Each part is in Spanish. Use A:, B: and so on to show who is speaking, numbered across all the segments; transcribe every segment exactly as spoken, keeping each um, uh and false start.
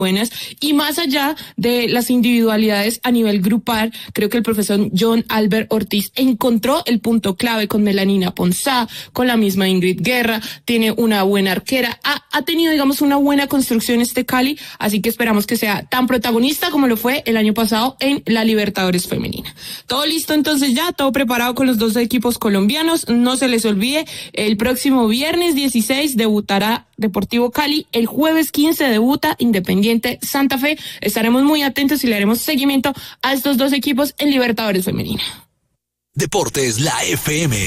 A: buenas, y más allá de las individualidades a nivel grupal, creo que el profesor John Albert Ortiz encontró el punto clave con Melanina Ponzá, con la misma Ingrid Guerra, tiene una buena arquera, ha, ha tenido, digamos, una buena construcción este Cali, así que esperamos que sea tan protagonista como lo fue el año pasado en la Libertadores Femenina. Todo listo entonces ya, todo preparado con los dos equipos colombianos, no se les olvide, el próximo viernes dieciséis debutará Deportivo Cali, el jueves quince debuta Independiente Santa Fe. Estaremos muy atentos y le haremos seguimiento a estos dos equipos en Libertadores Femenina.
B: Deportes La F M.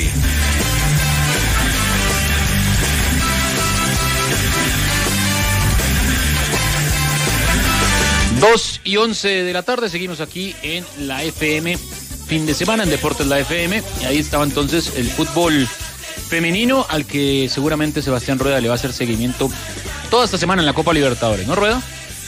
C: dos y once de la tarde, seguimos aquí en la F M, fin de semana en Deportes La F M, y ahí estaba entonces el fútbol femenino al que seguramente Sebastián Rueda le va a hacer seguimiento toda esta semana en la Copa Libertadores, ¿no, Rueda?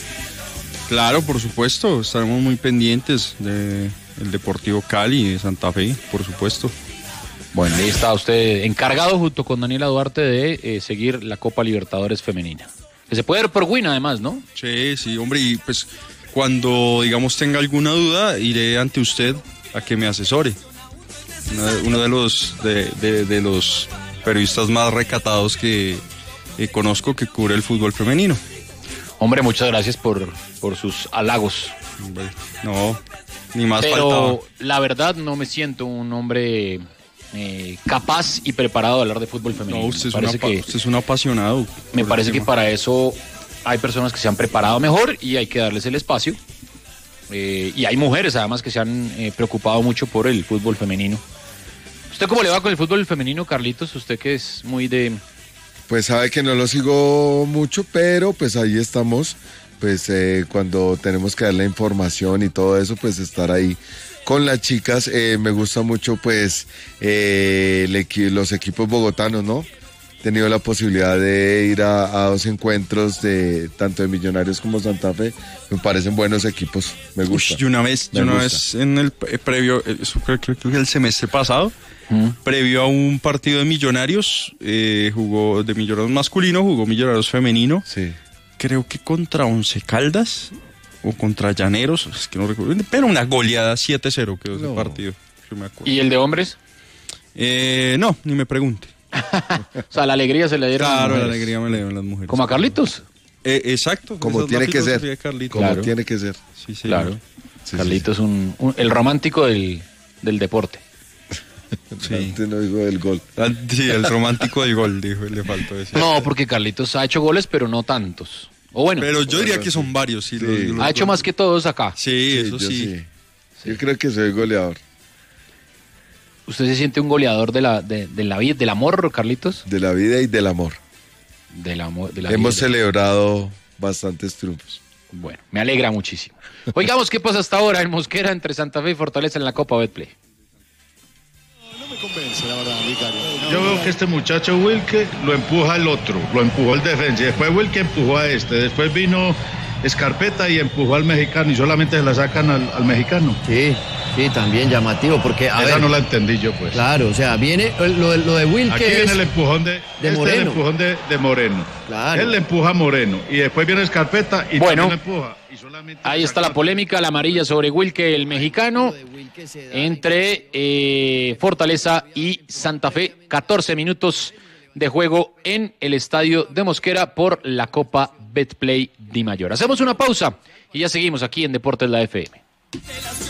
D: Claro, por supuesto, estaremos muy pendientes del Deportivo Cali y de Santa Fe, por supuesto.
C: Bueno, ahí está usted encargado junto con Daniela Duarte de eh, seguir la Copa Libertadores femenina. Que se puede ver por Win además, ¿no?
D: Sí, sí, hombre, y pues cuando, digamos, tenga alguna duda, iré ante usted a que me asesore. Uno de, uno de los de, de, de los periodistas más recatados que eh, conozco que cubre el fútbol femenino.
C: Hombre, muchas gracias por, por sus halagos.
D: Hombre, no, ni más
C: Pero
D: faltaba.
C: la verdad no me siento un hombre eh, capaz y preparado de hablar de fútbol femenino.
D: No, usted es,
C: parece
D: una,
C: que,
D: usted es un apasionado.
C: Me parece que para eso hay personas que se han preparado mejor y hay que darles el espacio. Eh, y hay mujeres además que se han eh, preocupado mucho por el fútbol femenino. ¿Usted cómo le va con el fútbol femenino, Carlitos? Usted que es muy de...
E: Pues sabe que no lo sigo mucho, pero pues ahí estamos, pues eh, cuando tenemos que dar la información y todo eso, pues estar ahí con las chicas. Eh, me gusta mucho pues eh, el equi- los equipos bogotanos, ¿no? He tenido la posibilidad de ir a, a dos encuentros de tanto de Millonarios como Santa Fe, me parecen buenos equipos, me gusta.
D: Uy, y una vez, y
E: Me
D: una
E: gusta.
D: vez en el eh, previo, eh, eso creo, creo que el semestre pasado, ¿Mm? previo a un partido de Millonarios, eh, jugó de Millonarios masculino, jugó Millonarios femenino.
E: Sí.
D: Creo que contra Once Caldas o contra Llaneros, es que no recuerdo, pero una goleada siete cero quedó
E: No.
D: ese partido. Yo me acuerdo.
C: ¿Y el de hombres?
D: Eh, no, ni me pregunte.
C: O sea, la alegría se le dieron a las
D: Claro, la
C: mujeres.
D: alegría me la dieron las mujeres.
C: ¿Como a Carlitos?
D: Eh, exacto.
E: Como
D: esa es la
E: tiene que
D: filosofía
E: ser,
D: de Carlitos.
E: como
C: Claro.
E: tiene que ser.
D: Sí, sí.
C: Claro.
E: Sí,
C: Carlitos, Un, un- el romántico del, del deporte.
D: Sí.
E: Antes no digo del gol.
D: Ah, sí, el romántico del gol, dijo, le faltó decir.
C: No, porque Carlitos ha hecho goles, pero no tantos. O bueno,
D: Pero yo diría que son varios. Sí,
E: Sí.
D: los- los
C: ha hecho
D: goles.
C: más que todos acá.
D: Sí, eso
E: yo
D: sí.
E: Yo creo que soy goleador
C: ¿Usted se siente un goleador de la, de, de la vida, del amor, Carlitos?
E: de la vida y del amor.
C: Del amor, de la
E: Hemos
C: vida.
E: celebrado bastantes triunfos.
C: Bueno, me alegra muchísimo. Oigamos qué pasa hasta ahora en Mosquera entre Santa Fe y Fortaleza en la Copa Betplay.
F: No me convence, la verdad, Vicario.
G: Yo veo que este muchacho Wilke lo empuja el otro, lo empujó el defensa, y después Wilke empujó a este, después vino Escarpeta y empujó al mexicano, y solamente se la sacan al, al mexicano.
H: Sí, sí, también llamativo, porque a
G: Esa
H: ver,
G: no la entendí yo, pues.
H: claro, o sea, viene lo, de- lo de Wilke
G: Aquí viene
H: es-
G: el empujón de,
H: de
G: este es el
H: Moreno.
G: empujón de, de Moreno.
H: Claro.
G: Él le empuja a Moreno, y después viene Escarpeta y
C: Bueno.
G: también le empuja. Y solamente
C: Ahí
G: le
C: está la
G: saca-
C: polémica, la amarilla sobre Wilke, el mexicano,
H: lo de Wilke se da
C: entre eh, Fortaleza y Santa Fe. catorce minutos de juego en el estadio de Mosquera por la Copa Betplay Di Mayor. Hacemos una pausa y ya seguimos aquí en Deportes La F M.